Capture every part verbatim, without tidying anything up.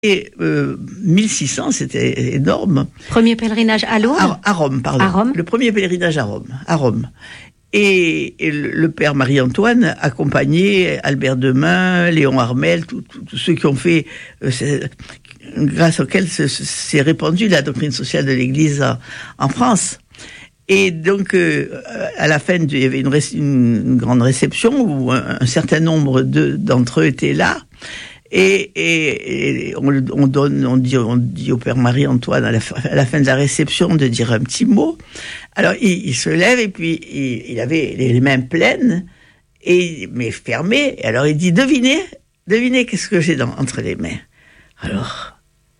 Et euh, mille six cents, c'était énorme. Premier pèlerinage à Lourdes ? À, à Rome, pardon. À Rome. Le premier pèlerinage à Rome. À Rome. Et, et le, le père Marie-Antoine accompagnait Albert Demain, Léon Armel, tous ceux qui ont fait, euh, grâce auxquels s'est répandue la doctrine sociale de l'Église en, en France. Et donc, euh, à la fin, il y avait une, une, une grande réception où un, un certain nombre de, d'entre eux étaient là. Et, et, et on, on donne, on dit, on dit au père Marie-Antoine à la, à la fin de la réception de dire un petit mot. Alors il, il se lève et puis il, il avait les mains pleines et mais fermées. Et alors il dit devinez, devinez qu'est-ce que j'ai dans, entre les mains. Alors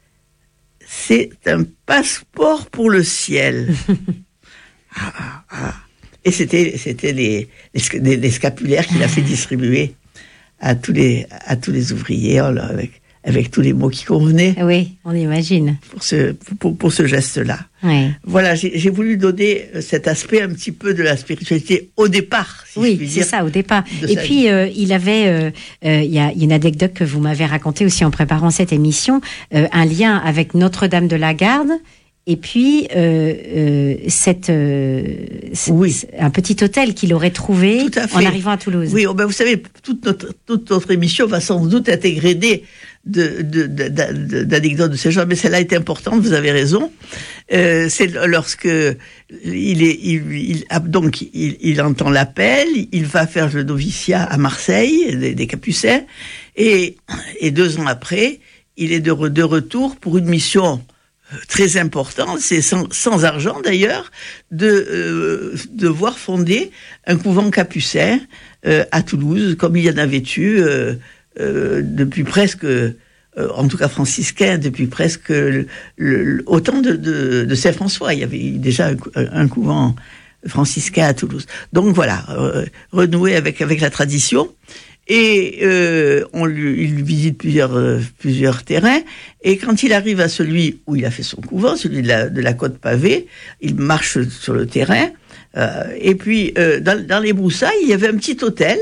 c'est un passeport pour le ciel. ah, ah, ah. Et c'était c'était les les, les scapulaires qu'il a fait distribuer à tous les à tous les ouvriers avec avec tous les mots qui convenaient. Oui, on imagine. Pour ce pour pour ce geste-là. Oui. Voilà, j'ai j'ai voulu donner cet aspect un petit peu de la spiritualité au départ, si oui, je puis dire. Oui, c'est ça, au départ. Et puis euh, il avait il euh, euh, y a une anecdote que vous m'avez racontée aussi en préparant cette émission, euh, un lien avec Notre-Dame de la Garde. Et puis, euh, euh, cette, euh, oui. un petit hôtel qu'il aurait trouvé en arrivant à Toulouse. Oui, oh ben vous savez, toute notre, toute notre émission va sans doute être ingrédée de, de, de, de, d'anecdotes de ces gens, mais celle-là est importante, vous avez raison. Euh, c'est lorsque il est, il, il, donc il, il entend l'appel, il va faire le noviciat à Marseille, des, des Capucins, et, et deux ans après, il est de, de retour pour une mission très important, c'est sans, sans argent d'ailleurs, de euh, devoir fonder un couvent capucin euh, à Toulouse, comme il y en avait eu euh, euh, depuis presque, euh, en tout cas franciscain, depuis presque le, le, au temps de, de, de Saint-François. Il y avait déjà un, un couvent franciscain à Toulouse. Donc voilà, euh, renouer avec avec la tradition. Et euh, on lui, il visite plusieurs euh, plusieurs terrains. Et quand il arrive à celui où il a fait son couvent, celui de la de la Côte Pavée, il marche sur le terrain. Euh, et puis euh, dans, dans les broussailles, il y avait un petit hôtel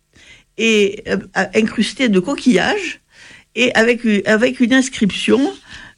et euh, incrusté de coquillages et avec avec une inscription.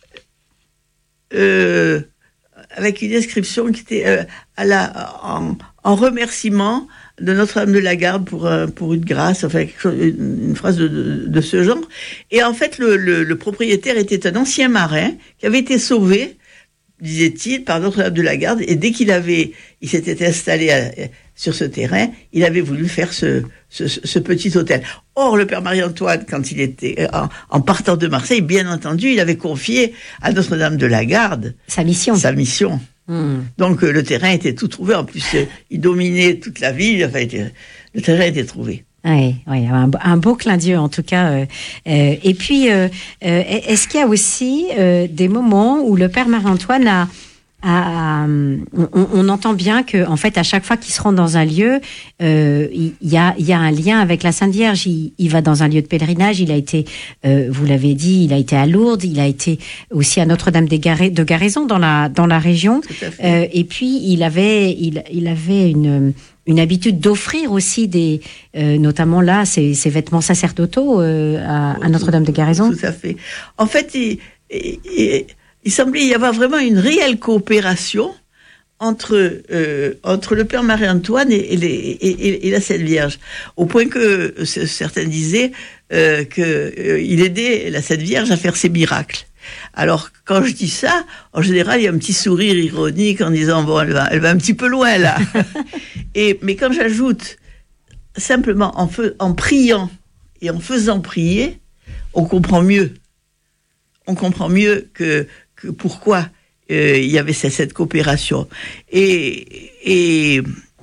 Euh, avec une inscription qui était euh, à la en, en remerciement de Notre-Dame de la Garde pour euh, pour une grâce, enfin quelque chose, une, une phrase de, de de ce genre. Et en fait, le, le le propriétaire était un ancien marin qui avait été sauvé, disait-il, par Notre-Dame de la Garde. Et dès qu'il avait, il s'était installé à, sur ce terrain, il avait voulu faire ce ce, ce petit hôtel. Or, le père Marie-Antoine, quand il était en, en partant de Marseille, bien entendu, il avait confié à Notre-Dame de la Garde sa mission. Sa mission. Mmh. Donc euh, le terrain était tout trouvé. En plus, euh, il dominait toute la ville. Enfin, était, le terrain était trouvé. Oui, oui, un, un beau clin d'yeux en tout cas. Euh, euh, et puis, euh, euh, est-ce qu'il y a aussi euh, des moments où le père Marie-Antoine a, a, a on, on entend bien que, en fait, à chaque fois qu'il se rend dans un lieu, euh, il y a, il y a un lien avec la Sainte Vierge. Il, il va dans un lieu de pèlerinage. Il a été, euh, vous l'avez dit, il a été à Lourdes. Il a été aussi à Notre-Dame de Garaison dans la dans la région. Euh, et puis, il avait, il, il avait une une habitude d'offrir aussi des, euh, notamment là, ces, ces vêtements sacerdotaux euh, à, à Notre-Dame de Garaison. Tout à fait. En fait, il, il, il semblait y avoir vraiment une réelle coopération entre euh, entre le père Marie-Antoine et, et, les, et, et la Sainte Vierge, au point que certains disaient euh, que euh, il aidait la Sainte Vierge à faire ses miracles. Alors, quand je dis ça, en général, il y a un petit sourire ironique en disant, bon, elle va, elle va un petit peu loin, là. et, mais quand j'ajoute, simplement, en, fe, en priant et en faisant prier, on comprend mieux. On comprend mieux que, que pourquoi euh, il y avait cette, cette coopération. Et, et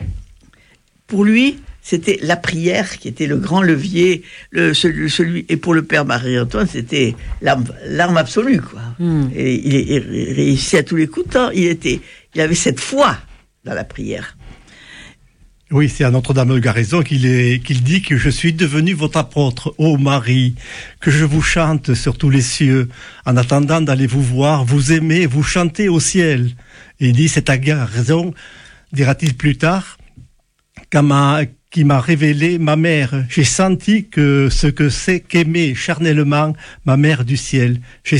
pour lui, c'était la prière qui était le grand levier, le, celui, celui, et pour le père Marie-Antoine, c'était l'arme, l'arme absolue, quoi. Mm. Et il, il, il réussit à tous les coups de temps. Il était, il avait cette foi dans la prière. Oui, c'est à Notre-Dame de Garaison qu'il est, qu'il dit que je suis devenu votre apôtre, ô Marie, que je vous chante sur tous les cieux, en attendant d'aller vous voir, vous aimer, vous chanter au ciel. Et il dit, c'est à Garaison, dira-t-il plus tard, qu'à ma, qui m'a révélé ma mère. J'ai senti que ce que c'est qu'aimer charnellement ma mère du ciel. J'ai